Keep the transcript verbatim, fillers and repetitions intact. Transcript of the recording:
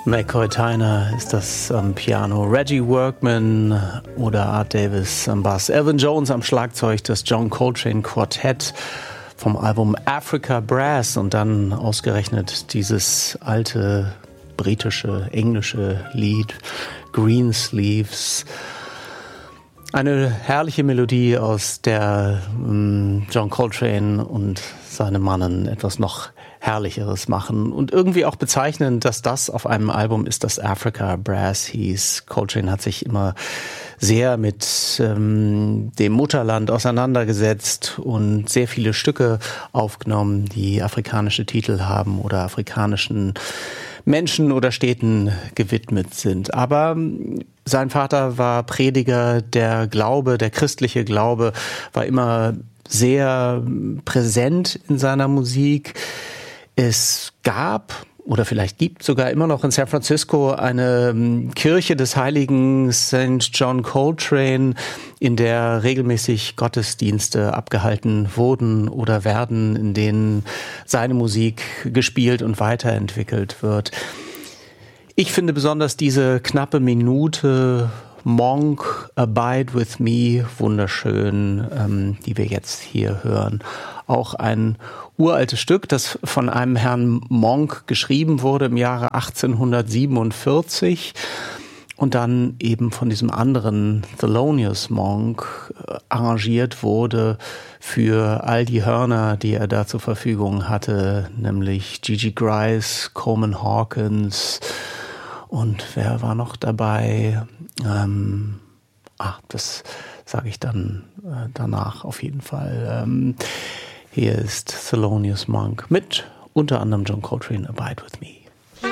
McCoy Tyner ist das am Piano, Reggie Workman oder Art Davis am Bass, Elvin Jones am Schlagzeug, das John Coltrane Quartett vom Album Africa Brass und dann ausgerechnet dieses alte britische, englische Lied Greensleeves. Eine herrliche Melodie, aus der ähm, John Coltrane und seine Mannen etwas noch Herrlicheres machen und irgendwie auch bezeichnend, dass das auf einem Album ist, das Africa Brass hieß. Coltrane hat sich immer sehr mit ähm, dem Mutterland auseinandergesetzt und sehr viele Stücke aufgenommen, die afrikanische Titel haben oder afrikanischen Menschen oder Städten gewidmet sind. Aber sein Vater war Prediger, der Glaube, der christliche Glaube war immer sehr präsent in seiner Musik. Es gab oder vielleicht gibt sogar immer noch in San Francisco eine Kirche des heiligen Saint John Coltrane, in der regelmäßig Gottesdienste abgehalten wurden oder werden, in denen seine Musik gespielt und weiterentwickelt wird. Ich finde besonders diese knappe Minute Monk, Abide With Me, wunderschön, ähm, die wir jetzt hier hören. Auch ein uraltes Stück, das von einem Herrn Monk geschrieben wurde im Jahre achtzehnhundertsiebenundvierzig und dann eben von diesem anderen Thelonious Monk äh, arrangiert wurde für all die Hörner, die er da zur Verfügung hatte, nämlich Gigi Grice, Coleman Hawkins und wer war noch dabei? Ähm, ah, das sage ich dann äh, danach auf jeden Fall. Ähm, hier ist Thelonious Monk mit unter anderem John Coltrane, Abide With Me.